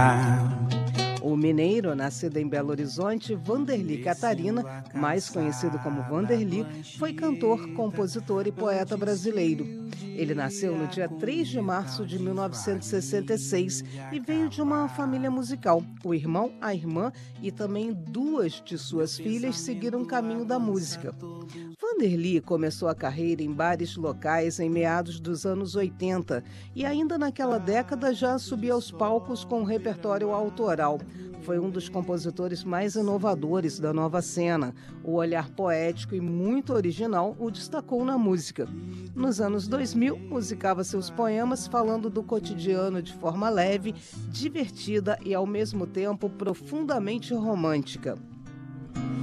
O mineiro, nascido em Belo Horizonte, Vanderly Catarina, mais conhecido como Vanderly, foi cantor, compositor e poeta brasileiro. Ele nasceu no dia 3 de março de 1966 e veio de uma família musical. O irmão, a irmã e também duas de suas filhas seguiram o caminho da música. Vanderly começou a carreira em bares locais em meados dos anos 80 e ainda naquela década já subia aos palcos com um repertório autoral. Foi um dos compositores mais inovadores da nova cena. O olhar poético e muito original o destacou na música. Nos anos 2000, musicava seus poemas falando do cotidiano de forma leve, divertida e, ao mesmo tempo, profundamente romântica.